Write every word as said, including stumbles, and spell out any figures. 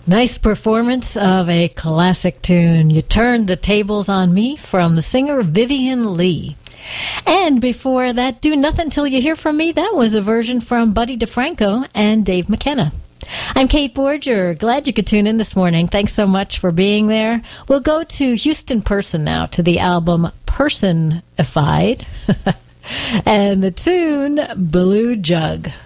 Nice performance of a classic tune, You Turned the Tables on Me, from the singer Vivian Lee. And before that, Do Nothing Till You Hear From Me, that was a version from Buddy DeFranco and Dave McKenna. I'm Kate Borger. Glad you could tune in this morning. Thanks so much for being there. We'll go to Houston Person now, to the album Personified, and the tune Blue Jug.